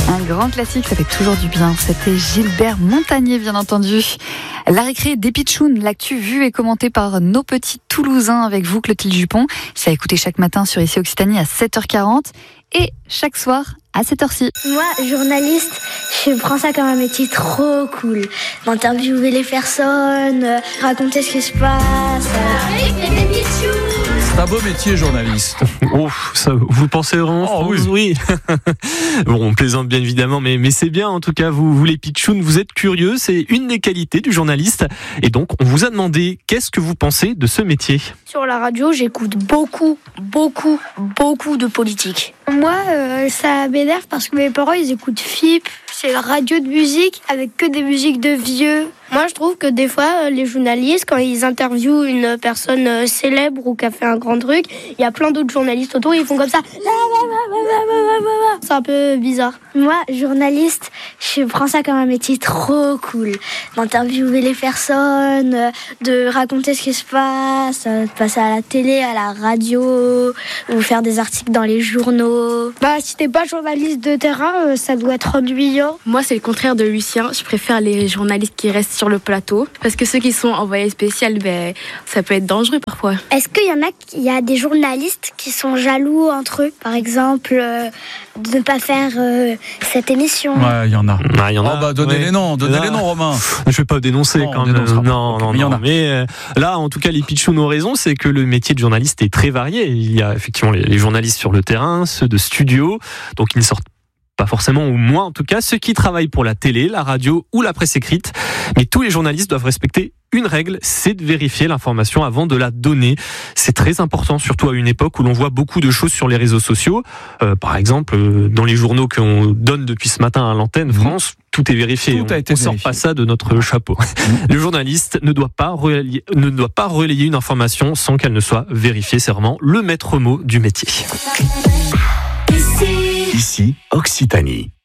Un grand classique, ça fait toujours du bien. C'était Gilbert Montagnier, bien entendu. La récré des Pitchouns, l'actu vue et commentée par nos petits Toulousains avec vous, Clotilde Jupon. C'est à écouter chaque matin sur ICI Occitanie à 7h40 et chaque soir à cette heure-ci. Moi, journaliste, je prends ça comme un métier trop cool. D'interviewer les personnes, raconter ce qui se passe. C'est un beau métier, journaliste. Oh, ça, vous pensez vraiment France, oui. Bon, on plaisante bien évidemment, mais c'est bien en tout cas, vous les pitchouns, vous êtes curieux, c'est une des qualités du journaliste. Et donc, on vous a demandé, qu'est-ce que vous pensez de ce métier ? Sur la radio, j'écoute beaucoup de politique. Moi, ça m'énerve parce que mes parents, ils écoutent FIP. C'est la radio de musique avec que des musiques de vieux. Moi, je trouve que des fois, les journalistes, quand ils interviewent une personne célèbre ou qui a fait un grand truc, il y a plein d'autres journalistes autour, ils font comme ça. C'est un peu bizarre. Moi, journaliste, je prends ça comme un métier trop cool. D'interviewer les personnes, de raconter ce qui se passe, de passer à la télé, à la radio, ou faire des articles dans les journaux. Si t'es pas journaliste de terrain, ça doit être ennuyant. Moi, c'est le contraire de Lucien. Je préfère les journalistes qui restent sur le plateau. Parce que ceux qui sont envoyés spécial, ça peut être dangereux parfois. Est-ce qu'il y a des journalistes qui sont jaloux entre eux ? Par exemple, de ne pas faire cette émission. Ouais, il y en a. Il y en a. Donnez les noms, Romain. Je vais pas dénoncer quand même. Non. Mais là, en tout cas, les pitchouns ont raison, c'est que le métier de journaliste est très varié. Il y a effectivement les journalistes sur le terrain, ceux de studio, donc ils ne sortent pas forcément, ou moins en tout cas, ceux qui travaillent pour la télé, la radio ou la presse écrite. Mais tous les journalistes doivent respecter une règle, c'est de vérifier l'information avant de la donner. C'est très important, surtout à une époque où l'on voit beaucoup de choses sur les réseaux sociaux. Par exemple, dans les journaux qu'on donne depuis ce matin à l'antenne France, tout est vérifié. Tout a été vérifié. Sort pas ça de notre chapeau. Le journaliste ne doit pas relayer une information sans qu'elle ne soit vérifiée. C'est vraiment le maître mot du métier. Ici, Occitanie.